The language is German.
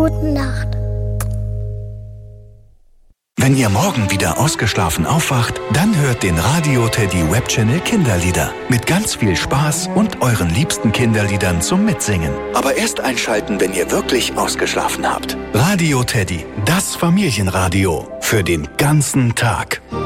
Gute Nacht. Wenn ihr morgen wieder ausgeschlafen aufwacht, dann hört den Radio Teddy Webchannel Kinderlieder. Mit ganz viel Spaß und euren liebsten Kinderliedern zum Mitsingen. Aber erst einschalten, wenn ihr wirklich ausgeschlafen habt. Radio Teddy, das Familienradio. Für den ganzen Tag.